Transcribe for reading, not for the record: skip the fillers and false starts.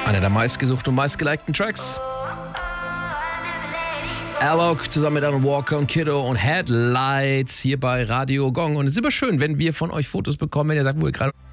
Einer der meistgesuchten und meistgelikten Tracks. Alok zusammen mit Alan Walker und Kiddo und Headlights hier bei Radio Gong. Und es ist immer schön, wenn wir von euch Fotos bekommen, wenn ihr sagt, wo ihr gerade